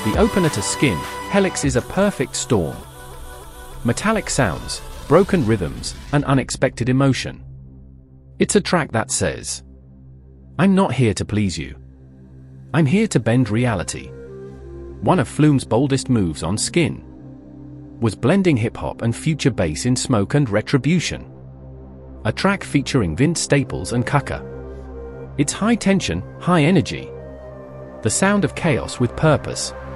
The opener to Skin, Helix is a perfect storm. Metallic sounds, broken rhythms, and unexpected emotion. It's a track that says, "I'm not here to please you. I'm here to bend reality." One of Flume's boldest moves on Skin was blending hip-hop and future bass in Smoke and Retribution, a track featuring Vince Staples and Kaka. It's high tension, high energy. The sound of chaos with purpose.